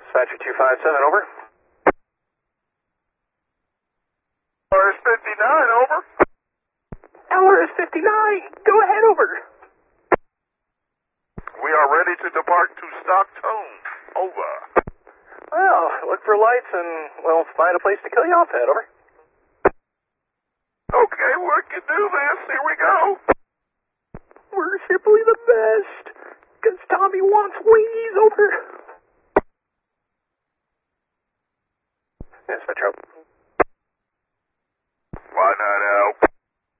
Dispatcher 257, over. LRS 59, over. LRS 59, go ahead, over. We are ready to depart to Stockton, over. Well, look for lights and we'll find a place to kill you off at, over. Okay, we can do this. Here we go. We're simply the best, because Tommy wants wings, over. Yes, Metro. Why not out?